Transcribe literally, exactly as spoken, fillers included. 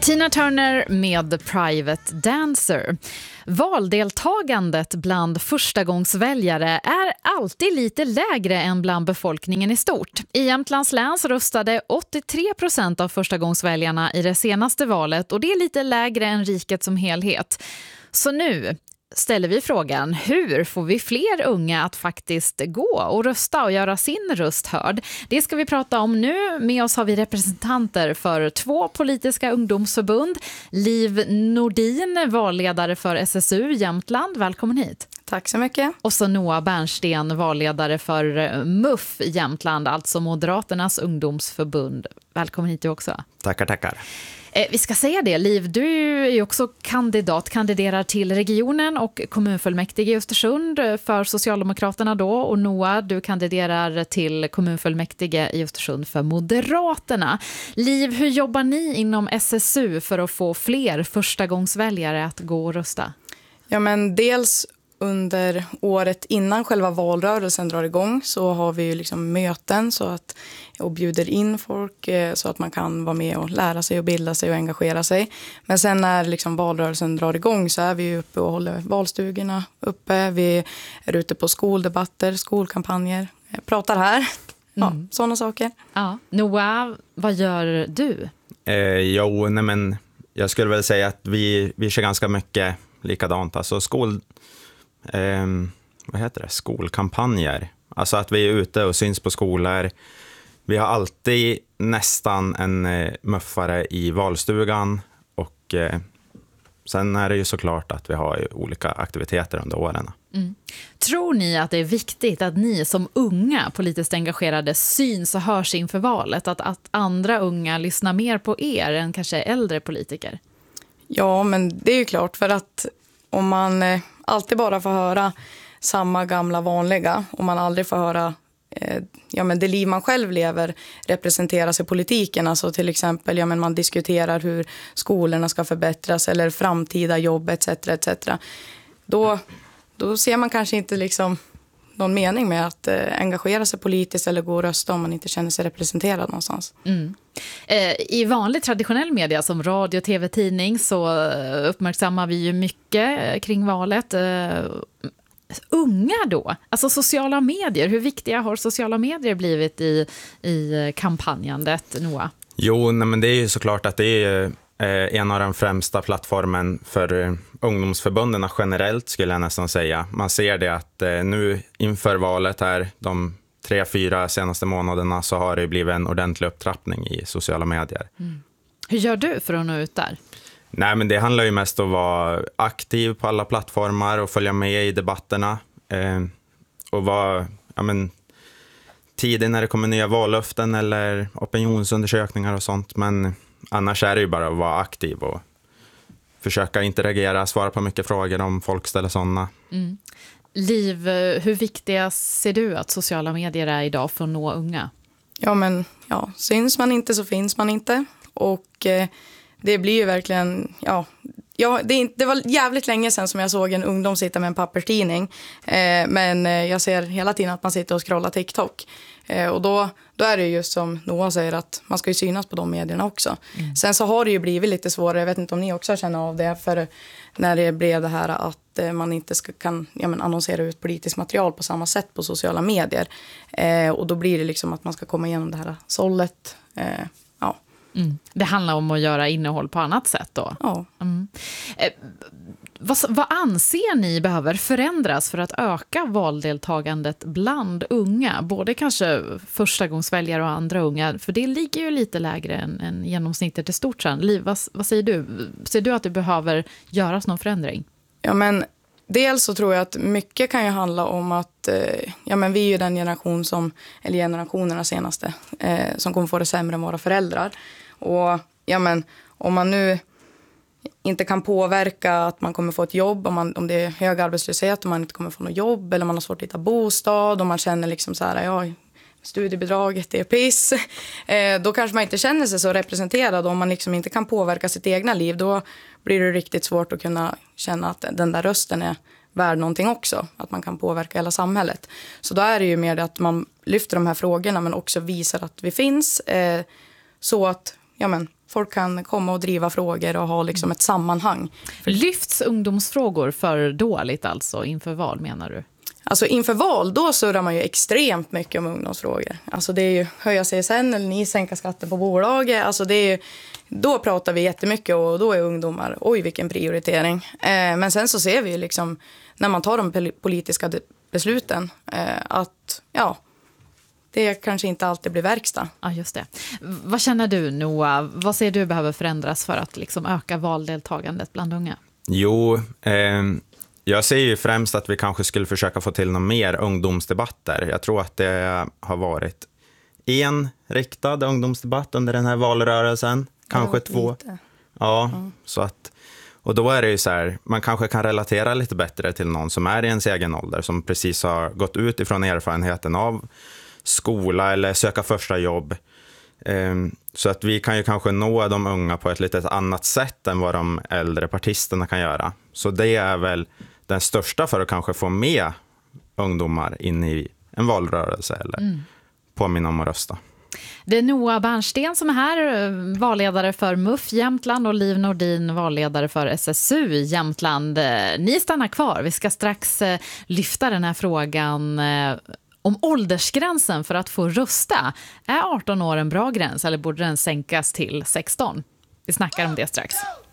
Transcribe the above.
Tina Turner med Private Dancer. Valdeltagandet bland förstagångsväljare är alltid lite lägre än bland befolkningen i stort. I Jämtlands län röstade åttiotre procent av förstagångsväljarna i det senaste valet och det är lite lägre än riket som helhet. Så nu ställer vi frågan, hur får vi fler unga att faktiskt gå och rösta och göra sin röst hörd? Det ska vi prata om nu. Med oss har vi representanter för två politiska ungdomsförbund. Liv Nordin, valledare för S S U Jämtland. Välkommen hit. Tack så mycket. Och så Noah Bernsten, valledare för M U F Jämtland, alltså Moderaternas ungdomsförbund. Välkommen hit också. Tackar, tackar. Vi ska säga det, Liv, du är ju också kandidat, kandiderar till regionen och kommunfullmäktige i Östersund för Socialdemokraterna då. Och Noah, du kandiderar till kommunfullmäktige i Östersund för Moderaterna. Liv, hur jobbar ni inom S S U för att få fler förstagångsväljare att gå och rösta? Ja, men dels under året innan själva valrörelsen drar igång så har vi ju liksom möten så att, och bjuder in folk så att man kan vara med och lära sig och bilda sig och engagera sig. Men sen när liksom valrörelsen drar igång så är vi ju uppe och håller valstugorna uppe. Vi är ute på skoldebatter, skolkampanjer, pratar här. Ja, mm. Sådana saker. Ja. Noah, vad gör du? Eh, jo, nej men jag skulle väl säga att vi, vi kör ganska mycket likadant. Alltså skol... Eh, vad heter det? Skolkampanjer. Alltså att vi är ute och syns på skolor. Vi har alltid nästan en eh, muffare i valstugan. Och eh, sen är det ju såklart att vi har olika aktiviteter under åren. Mm. Tror ni att det är viktigt att ni som unga politiskt engagerade syns och hörs inför valet? Att, att andra unga lyssnar mer på er än kanske äldre politiker? Ja, men det är ju klart, för att om man eh, alltid bara får höra samma gamla vanliga, och man aldrig får höra eh, ja, men det liv man själv lever representeras i politiken, alltså till exempel ja, men man diskuterar hur skolorna ska förbättras eller framtida jobb etc. etc. Då, då ser man kanske inte liksom någon mening med att eh, engagera sig politiskt eller gå och rösta om man inte känner sig representerad någonstans. Mm. Eh, I vanlig traditionell media som radio, tv, tidning så uppmärksammar vi ju mycket kring valet. Eh, unga då, alltså sociala medier, hur viktiga har sociala medier blivit i, i kampanjandet, Noah? Jo, nej, men det är ju såklart att det är en av de främsta plattformen för ungdomsförbunden generellt, skulle jag nästan säga. Man ser det att nu inför valet här, de tre, fyra senaste månaderna, så har det blivit en ordentlig upptrappning i sociala medier. Mm. Hur gör du för att nå ut där? Nej, men det handlar ju mest om att vara aktiv på alla plattformar och följa med i debatterna. Eh, och vara ja, men, tidig när det kommer nya vallöften eller opinionsundersökningar och sånt. Men annars är det ju bara att vara aktiv och försöka interagera, svara på mycket frågor om folk ställer sådana. Mm. Liv, hur viktiga ser du att sociala medier är idag för att nå unga? Ja, men ja, syns man inte så finns man inte. Och eh, det blir ju verkligen, ja, ja det, är, det var jävligt länge sedan som jag såg en ungdom sitta med en papperstidning. Eh, men eh, jag ser hela tiden att man sitter och scrollar TikTok. Eh, och då, då är det just som Noah säger att man ska ju synas på de medierna också. Mm. Sen så har det ju blivit lite svårare, jag vet inte om ni också känner av det, för när det blev det här att eh, man inte ska, kan ja, men annonsera ut politiskt material på samma sätt på sociala medier. Eh, och då blir det liksom att man ska komma igenom det här sållet. Eh, ja. Mm. Det handlar om att göra innehåll på annat sätt då? Ja. Mm. Eh, vad, vad anser ni behöver förändras för att öka valdeltagandet bland unga? Både kanske förstagångsväljare och andra unga. För det ligger ju lite lägre än, än genomsnittet i stort sen. Liv, vad, vad säger du? Ser du att det behöver göras någon förändring? Ja, men dels så tror jag att mycket kan ju handla om att eh, ja, men vi är ju den generation som, eller generationerna senaste, eh, som kommer få det sämre än våra föräldrar. Och ja, men om man nu inte kan påverka att man kommer få ett jobb, om, man, om det är hög arbetslöshet och man inte kommer få något jobb, eller man har svårt att hitta bostad och man känner liksom så här, ja, studiebidraget är piss, eh, då kanske man inte känner sig så representerad. Om man liksom inte kan påverka sitt egna liv, då blir det riktigt svårt att kunna känna att den där rösten är värd någonting också, att man kan påverka hela samhället. Så då är det ju mer att man lyfter de här frågorna men också visar att vi finns, eh, så att ja, men, folk kan komma och driva frågor och ha liksom ett sammanhang. Lyfts ungdomsfrågor för dåligt alltså inför val, menar du? Alltså inför val, då surrar man ju extremt mycket om ungdomsfrågor. Alltså det är ju höja C S N eller ni sänka skatten på bolaget. Alltså det är ju, då pratar vi jättemycket och då är ungdomar, oj vilken prioritering. Eh, men sen så ser vi ju liksom när man tar de politiska besluten eh, att ja, det kanske inte alltid blir verkstad. Ja, just det. Vad känner du, Noah? Vad ser du behöver förändras för att liksom öka valdeltagandet bland unga? Jo, eh, jag ser ju främst att vi kanske skulle försöka få till några mer ungdomsdebatter. Jag tror att det har varit en riktad ungdomsdebatt under den här valrörelsen. Kanske två. Lite. Ja, mm. så att, och då är det ju så här, man kanske kan relatera lite bättre till någon som är i ens egen ålder, som precis har gått ut ifrån erfarenheten av skola eller söka första jobb. Så att vi kan ju kanske nå de unga på ett lite annat sätt än vad de äldre partisterna kan göra. Så det är väl den största för att kanske få med ungdomar in i en valrörelse eller mm. påminna om att rösta. Det är Noah Bernsten som är här, valledare för M U F Jämtland, och Liv Nordin, valledare för S S U Jämtland. Ni stannar kvar, vi ska strax lyfta den här frågan om åldersgränsen för att få rösta. Är arton år en bra gräns eller borde den sänkas till sexton? Vi snackar om det strax.